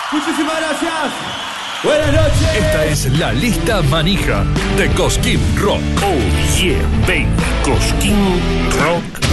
Muchísimas gracias. Buenas noches. Esta es la lista manija de Cosquín Rock. Oh yeah, baby. Cosquín Rock.